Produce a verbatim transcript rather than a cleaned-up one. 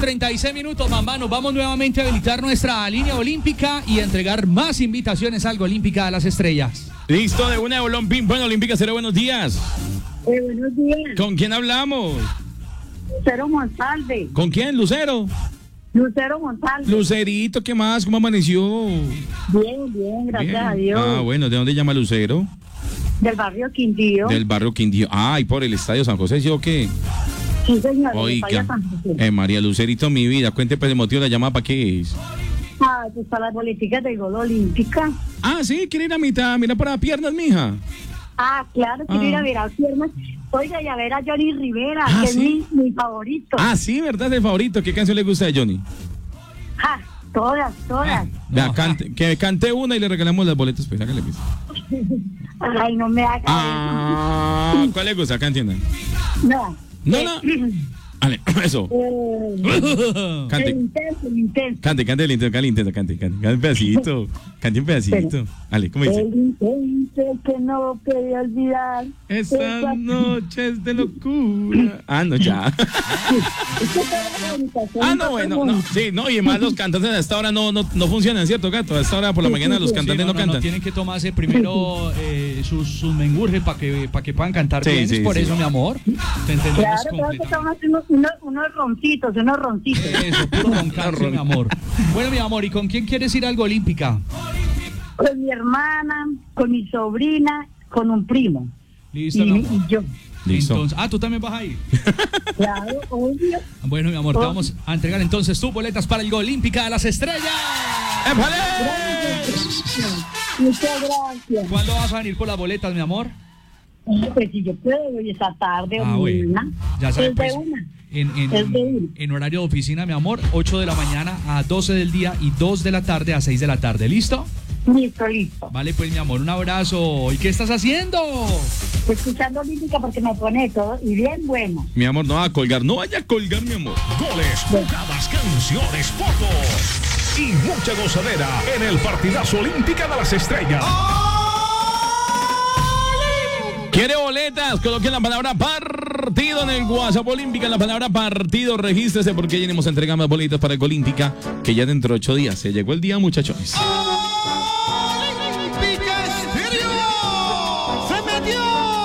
treinta y seis minutos, mamá. Nos vamos nuevamente a habilitar nuestra línea olímpica y a entregar más invitaciones al Olímpica de las Estrellas. Listo, de una Olímpica. Bueno, Olímpica Cero, buenos días. Eh, buenos días. ¿Con quién hablamos? Lucero Monsalve. ¿Con quién, Lucero? Lucero Monsalve. Lucerito, ¿qué más? ¿Cómo amaneció? Bien, bien, gracias Bien. a Dios. Ah, bueno, ¿de dónde llama Lucero? Del barrio Quindío. Del barrio Quindío. Ah, y por el Estadio San José, ¿sí o qué? Sí, señor. Oiga, eh, María Lucerito, mi vida, cuente pues el motivo de la llamada, ¿para qué es? Ah, pues para las políticas del gol olímpica. Ah, sí, quiere ir a mitad, mira para las piernas, mija. Ah, claro, quiero Ah. ir a ver a piernas. Oiga, y a ver a Johnny Rivera, Ah, que ¿sí? es mi, mi favorito. Ah, sí, ¿verdad? Es el favorito. ¿Qué canción le gusta de Johnny? Ah, todas, todas. Vea, No. cante, que cante una y le regalamos las boletas, pues, hágale pues. Ay, no me haga Ah, ¿cuál le gusta? Acá entiendan. eso. No. No, Eh, no. Vale, eso. eh, Cante. el intenso, el intenso. Cante, cante el intento, cante el intento, cante, cante, cante un pedacito, cante un pedacito. Vale, ¿cómo dice? El intenso que no quería olvidar. Esas Esa- noches de locura. Ah, no, ya. Es que todas las invitaciones Ah, no, son bueno, como- no. Sí, no, y además los cantantes a esta hora no, no, no funcionan, ¿cierto, Gato? A esta hora por la mañana los Sí, cantantes no, no, cantan. tienen que tomarse primero eh, sus, sus mengurjes para que, pa que puedan cantar Sí, bien. sí, es por sí. eso, mi amor. Te entendemos Claro, tengo que completamente. tomar unos, unos, unos roncitos, unos roncitos. Eso, puro roncarse, mi amor. Bueno, mi amor, ¿y con quién quieres ir algo olímpica? Con mi hermana, con mi sobrina, con un primo. Listo, y, mi amor. y yo. Listo. Entonces, ah, tú también vas a ir. Claro, obvio. Bueno, mi amor, te Oh. vamos a entregar entonces tus boletas para el Olímpica de las Estrellas. ¡Épale! Muchas gracias. ¿Cuándo vas a venir por las boletas, mi amor? Pues si yo puedo, hoy esta tarde Ah, o bueno. una. Ya sabes, Es de pues, una. en, en, Es de una. en horario de oficina, mi amor, ocho de la mañana a doce del día y dos de la tarde a seis de la tarde. ¿Listo? Listo, listo. Vale, pues, mi amor, un abrazo. ¿Y qué estás haciendo? Escuchando Olímpica porque me pone todo y bien bueno. Mi amor, no va a colgar, no vaya a colgar, mi amor. Goles, jugadas, canciones, fotos y mucha gozadera en el partidazo Olímpica de las Estrellas. ¿Quiere boletas? Coloquen la palabra partido en el WhatsApp Olímpica, en la palabra partido, regístrese porque ya tenemos entregando boletas para el Olímpica, que ya dentro de ocho días se llegó el día, muchachones.